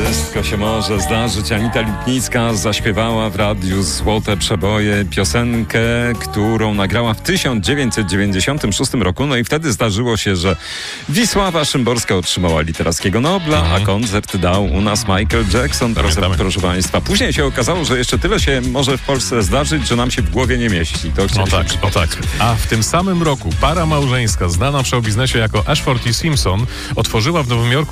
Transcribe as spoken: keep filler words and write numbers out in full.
Wszystko się może zdarzyć. Anita Lipnicka zaśpiewała w radiu Złote Przeboje piosenkę, którą nagrała w tysiąc dziewięćset dziewięćdziesiątym szóstym roku. No i wtedy zdarzyło się, że Wisława Szymborska otrzymała literackiego Nobla, mhm. a koncert dał u nas Michael Jackson, proszę, proszę Państwa. Później się okazało, że jeszcze tyle się może w Polsce zdarzyć, że nam się w głowie nie mieści. To o tak, o tak. A w tym samym roku para małżeńska, znana w showbiznesie jako Ashford i Simpson, otworzyła w Nowym Jorku